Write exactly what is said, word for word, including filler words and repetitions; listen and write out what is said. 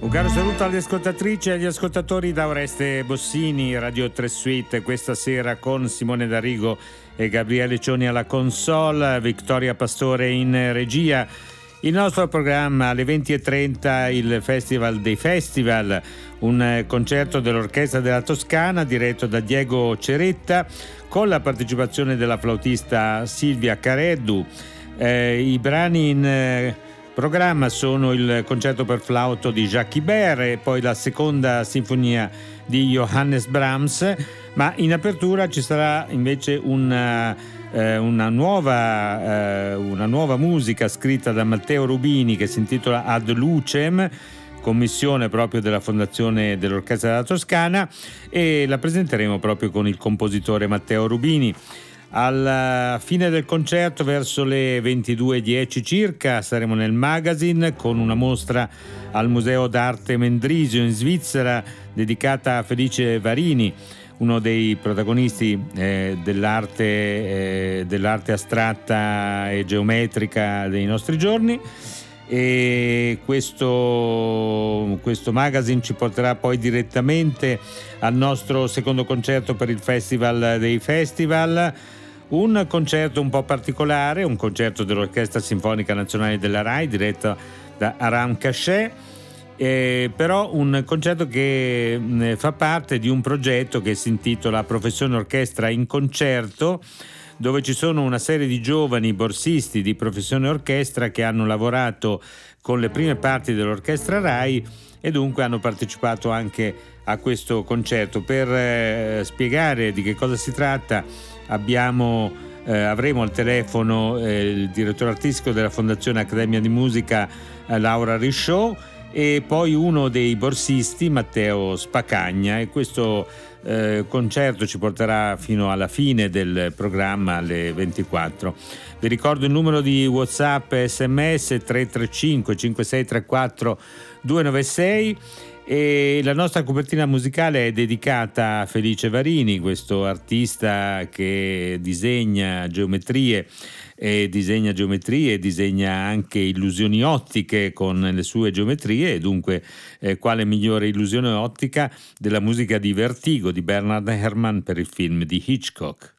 Un caro saluto alle ascoltatrici e agli ascoltatori da Oreste Bossini, Radio tre Suite, questa sera con Simone D'Arrigo e Gabriele Cioni alla console, Vittoria Pastore in regia. Il nostro programma alle venti e trenta, il Festival dei Festival, un concerto dell'Orchestra della Toscana diretto da Diego Ceretta con la partecipazione della flautista Silvia Careddu. Eh, I brani in eh, programma sono il concerto per flauto di Jacques Ibert e poi la seconda sinfonia di Johannes Brahms, ma in apertura ci sarà invece una, eh, una, nuova, eh, una nuova musica scritta da Matteo Rubini che si intitola Ad Lucem, commissione proprio della Fondazione dell'Orchestra della Toscana, e la presenteremo proprio con il compositore Matteo Rubini. Alla fine del concerto, verso le ventidue e dieci circa, saremo nel Magazine con una mostra al Museo d'Arte Mendrisio in Svizzera dedicata a Felice Varini, uno dei protagonisti eh, dell'arte, eh, dell'arte astratta e geometrica dei nostri giorni. E questo, questo magazine ci porterà poi direttamente al nostro secondo concerto per il Festival dei Festival, un concerto un po' particolare, un concerto dell'Orchestra Sinfonica Nazionale della RAI diretto da Aram Cachet, eh, però un concerto che mh, fa parte di un progetto che si intitola Professione Orchestra in Concerto, dove ci sono una serie di giovani borsisti di professione orchestra che hanno lavorato con le prime parti dell'Orchestra RAI e dunque hanno partecipato anche a questo concerto. Per eh, spiegare di che cosa si tratta abbiamo, eh, avremo al telefono eh, il direttore artistico della Fondazione Accademia di Musica eh, Laura Richaud e poi uno dei borsisti Matteo Spacagna, e questo eh, concerto ci porterà fino alla fine del programma alle ventiquattro. Vi ricordo il numero di WhatsApp e sms tre tre cinque cinque sei tre quattro due nove sei e la nostra copertina musicale è dedicata a Felice Varini, questo artista che disegna geometrie e disegna geometrie, disegna anche illusioni ottiche con le sue geometrie, e dunque eh, quale migliore illusione ottica della musica di Vertigo di Bernard Herrmann per il film di Hitchcock.